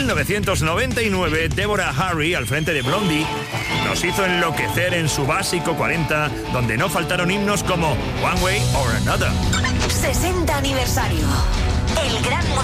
1999, Deborah Harry, al frente de Blondie, nos hizo enloquecer en su básico 40, donde no faltaron himnos como One Way or Another. 60 aniversario. El gran